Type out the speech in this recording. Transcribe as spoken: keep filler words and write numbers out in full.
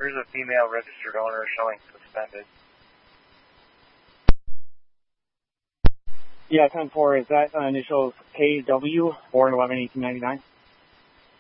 There's a female registered owner showing suspended. Yeah, ten four, is that uh, initials K W, born eleven eighteen ninety-nine?